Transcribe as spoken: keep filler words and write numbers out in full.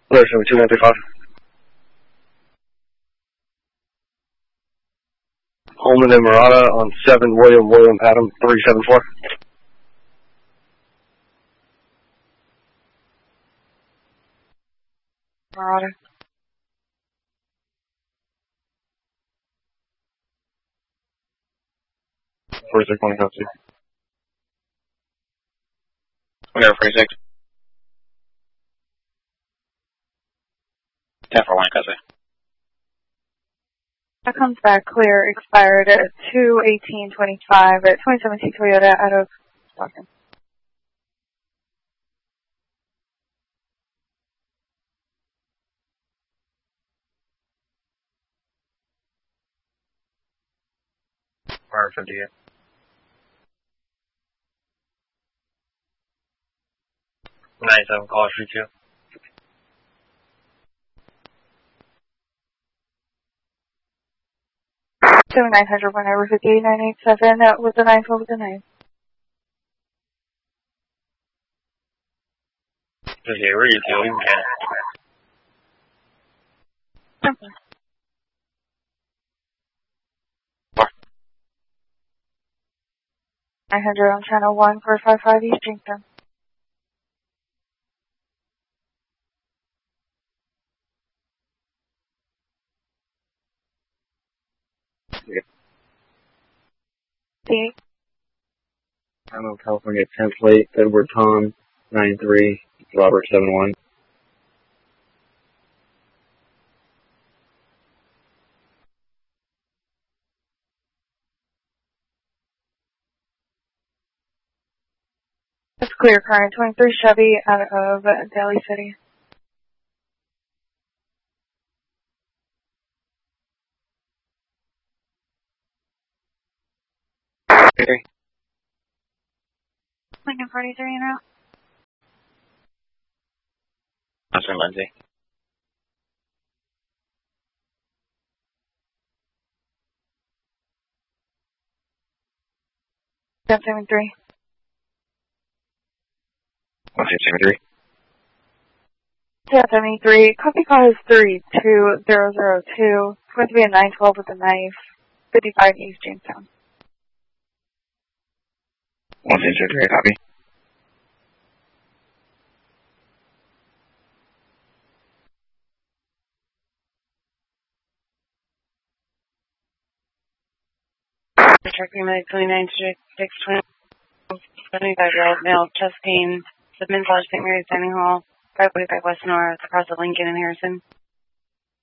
Alert seven two one three five. Holman and Murata on seven, William, William, Adam, three seven four. Murata. forty-six, one copy. Whatever, forty-six. ten for one, copy. That comes back clear, expired at two eighteen twenty-five at twenty seventeen Toyota out of Stockton. Fire fifty-eight. ninety-seven, call street two. seven nine hundred, one over fifty-eight nine eight seven, that was the nine twelve with the nine. fifty-eight, where are you two? You can. Okay. nine hundred on channel one four five five East Jamestown. Yeah. See? Hello, California, ten plate, Edward Tom, nine three, Robert seven one. That's clear current, twenty-three Chevy out of Daly City. Three. Lincoln forty-three and out. That's from Lindsay. seven seven three. one six seven three. seven seventy-three, copy call is three two zero zero two. It's going to be a nine twelve with a knife, fifty-five East Jamestown. one six zero three, copy. Tracking medic twenty-nine six twenty seventy-five year old male, chest pain, submit Saint Mary's Dining Hall, five forty-five West North, across the Lincoln and Harrison.